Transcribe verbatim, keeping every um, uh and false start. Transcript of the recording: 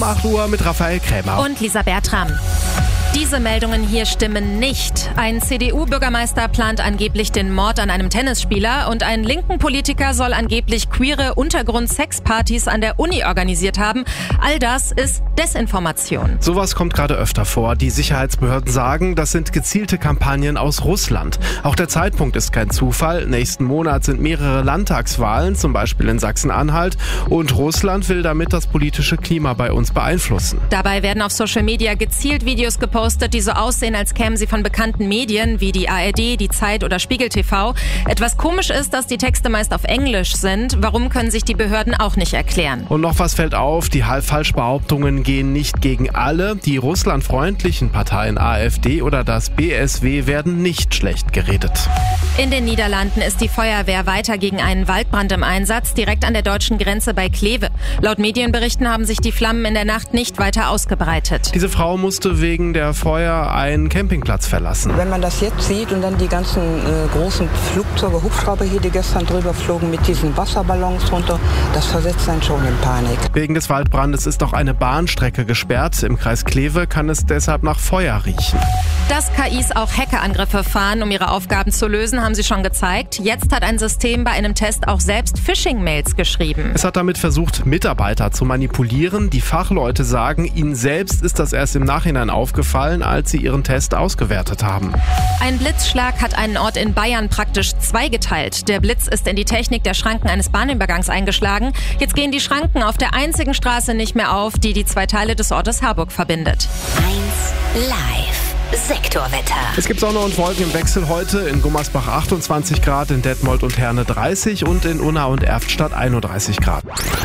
acht Uhr mit Raphael Krämer. Und Lisa Bertram. Diese Meldungen hier stimmen nicht. Ein C D U-Bürgermeister plant angeblich den Mord an einem Tennisspieler und ein linken Politiker soll angeblich queere Untergrund-Sexpartys an der Uni organisiert haben. All das ist Desinformation. Sowas kommt gerade öfter vor. Die Sicherheitsbehörden sagen, das sind gezielte Kampagnen aus Russland. Auch der Zeitpunkt ist kein Zufall. Nächsten Monat sind mehrere Landtagswahlen, zum Beispiel in Sachsen-Anhalt. Und Russland will damit das politische Klima bei uns beeinflussen. Dabei werden auf Social Media gezielt Videos gepostet, die so aussehen, als kämen sie von bekannten Medien wie die A R D, die Zeit oder Spiegel T V. Etwas komisch ist, dass die Texte meist auf Englisch sind. Warum, können sich die Behörden auch nicht erklären. Und noch was fällt auf, die Falschbehauptungen gehen nicht gegen alle. Die russlandfreundlichen Parteien A f D oder das B S W werden nicht schlecht geredet. In den Niederlanden ist die Feuerwehr weiter gegen einen Waldbrand im Einsatz, direkt an der deutschen Grenze bei Kleve. Laut Medienberichten haben sich die Flammen in der Nacht nicht weiter ausgebreitet. Diese Frau musste wegen der Feuer einen Campingplatz verlassen. Wenn man das jetzt sieht und dann die ganzen äh, großen Flugzeuge, Hubschrauber hier, die gestern drüber flogen mit diesen Wasserballons runter, das versetzt einen schon in Panik. Wegen des Waldbrandes ist auch eine Bahnstrecke gesperrt. Im Kreis Kleve kann es deshalb nach Feuer riechen. Dass K Is auch Hackerangriffe fahren, um ihre Aufgaben zu lösen, haben sie schon gezeigt. Jetzt hat ein System bei einem Test auch selbst Phishing-Mails geschrieben. Es hat damit versucht, Mitarbeiter zu manipulieren. Die Fachleute sagen, ihnen selbst ist das erst im Nachhinein aufgefallen, als sie ihren Test ausgewertet haben. Ein Blitzschlag hat einen Ort in Bayern praktisch zweigeteilt. Der Blitz ist in die Technik der Schranken eines Bahnübergangs eingeschlagen. Jetzt gehen die Schranken auf der einzigen Straße nicht mehr auf, die die zwei Teile des Ortes Harburg verbindet. eins live Sektorwetter. Es gibt Sonne und Wolken im Wechsel heute. In Gummersbach achtundzwanzig Grad, in Detmold und Herne dreißig und in Unna und Erftstadt einunddreißig Grad.